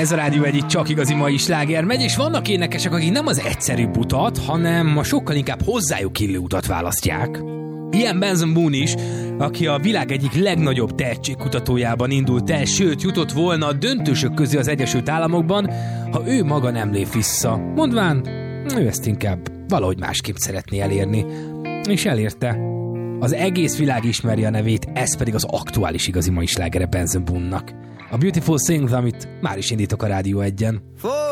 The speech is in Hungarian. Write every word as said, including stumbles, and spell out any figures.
Ez a rádió egyik csak igazi mai sláger megy, és vannak énekesek, akik nem az egyszerűbb utat, hanem a sokkal inkább hozzájuk illő utat választják. Ilyen Benson Boone is, aki a világ egyik legnagyobb tehetségkutatójában indult el, sőt jutott volna a döntősök közé az Egyesült Államokban, ha ő maga nem lép vissza. Mondván, ő ezt inkább valahogy másképp szeretné elérni. És elérte. Az egész világ ismeri a nevét, ez pedig az aktuális igazi mai slágere Benson Boone-nak. A Beautiful Things, amit már is indítok a Rádió egyen.